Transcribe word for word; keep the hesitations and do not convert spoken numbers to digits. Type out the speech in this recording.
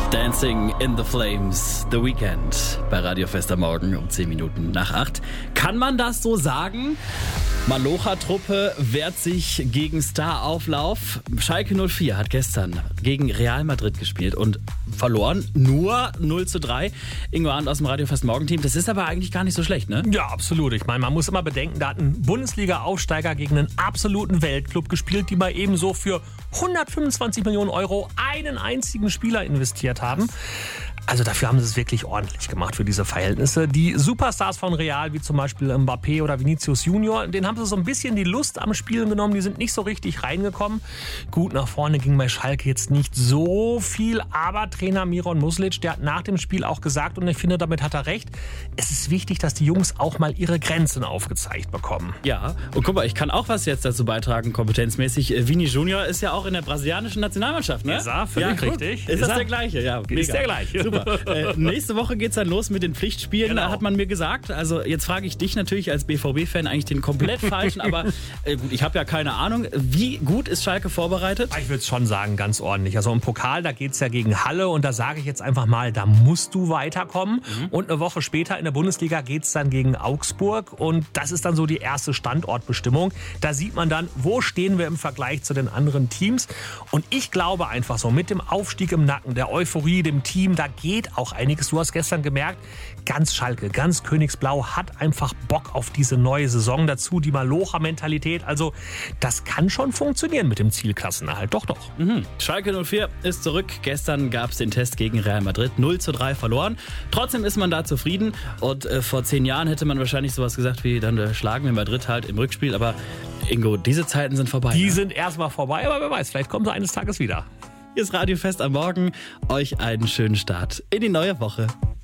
Dancing in the Flames, The Weekend bei Radio Fest am Morgen um zehn Minuten nach acht. Kann man das so sagen? Malocha-Truppe wehrt sich gegen Starauflauf. Schalke null vier hat gestern gegen Real Madrid gespielt und verloren. Nur null zu drei. Ingo Arndt aus dem Radio Fest Morgen-Team. Das ist aber eigentlich gar nicht so schlecht, ne? Ja, absolut. Ich meine, man muss immer bedenken, da hat ein Bundesliga-Aufsteiger gegen einen absoluten Weltclub gespielt, die mal eben so für hundertfünfundzwanzig Millionen Euro einen einzigen Spieler investiert haben. Also dafür haben sie es wirklich ordentlich gemacht für diese Verhältnisse. Die Superstars von Real, wie zum Beispiel Mbappé oder Vinicius Junior, denen haben sie so ein bisschen die Lust am Spielen genommen. Die sind nicht so richtig reingekommen. Gut, nach vorne ging bei Schalke jetzt nicht so viel. Aber Trainer Miron Muslic, der hat nach dem Spiel auch gesagt, und ich finde, damit hat er recht, es ist wichtig, dass die Jungs auch mal ihre Grenzen aufgezeigt bekommen. Ja, und guck mal, ich kann auch was jetzt dazu beitragen, kompetenzmäßig. Vini Junior ist ja auch in der brasilianischen Nationalmannschaft, ne? Ist er, völlig ja, richtig. Ist, ist das er? Der gleiche? Ja, mega. Ist der gleiche. Super. Äh, nächste Woche geht's dann los mit den Pflichtspielen, genau. Hat man mir gesagt. Also jetzt frage ich dich natürlich als B V B-Fan eigentlich den komplett falschen, aber äh, gut, ich habe ja keine Ahnung. Wie gut ist Schalke vorbereitet? Ich würde schon sagen, ganz ordentlich. Also im Pokal, da geht's ja gegen Halle und da sage ich jetzt einfach mal, da musst du weiterkommen. Mhm. Und eine Woche später in der Bundesliga geht's dann gegen Augsburg und das ist dann so die erste Standortbestimmung. Da sieht man dann, wo stehen wir im Vergleich zu den anderen Teams. Und ich glaube einfach so, mit dem Aufstieg im Nacken, der Euphorie, dem Team, da geht auch einiges. Du hast gestern gemerkt, ganz Schalke, ganz Königsblau hat einfach Bock auf diese neue Saison. Dazu die Malocha-Mentalität. Also das kann schon funktionieren mit dem Zielklassenerhalt. Doch, doch. Mhm. Schalke null vier ist zurück. Gestern gab es den Test gegen Real Madrid. null zu drei verloren. Trotzdem ist man da zufrieden. Und äh, vor zehn Jahren hätte man wahrscheinlich sowas gesagt wie, dann äh, schlagen wir Madrid halt im Rückspiel. Aber Ingo, diese Zeiten sind vorbei. Die ne? sind erstmal vorbei, aber wer weiß, vielleicht kommen sie eines Tages wieder. Hier ist Radio Fest am Morgen. Euch einen schönen Start in die neue Woche.